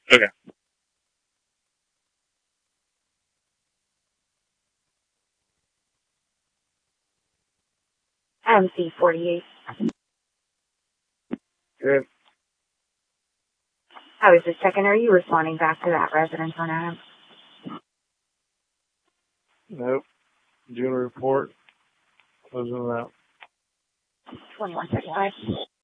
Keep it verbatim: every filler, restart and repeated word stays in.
Okay. M C forty-eight. Good. I was just checking, are you responding back to that residence on Adams? Nope. Doing a report. Closing it out. twenty-one thirty-five.